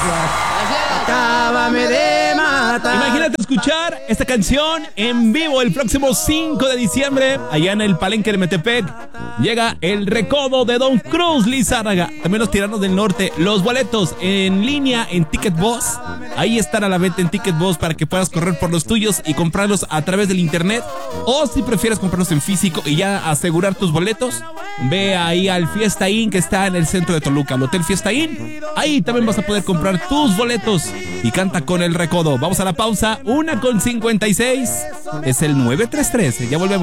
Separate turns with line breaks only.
Acábame de matar.
Imagínate escuchar esta canción en vivo el próximo 5 de diciembre, allá en el Palenque de Metepec. Llega el Recodo de Don Cruz Lizárraga. También los Tiranos del Norte. Los boletos en línea en Ticket Boss. Ahí están a la venta en Ticket Boss para que puedas correr por los tuyos y comprarlos a través del internet. O si prefieres comprarlos en físico y ya asegurar tus boletos, ve ahí al Fiesta Inn, que está en el centro de Toluca, al Hotel Fiesta Inn. Ahí también vas a poder comprar tus boletos y canta con el Recodo. Vamos a la pausa, 1:56. Es el 933. Ya volvemos.